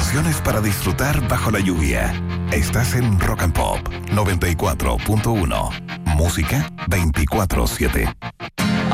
canciones para disfrutar bajo la lluvia. Estás en Rock and Pop 94.1. Música 24/7.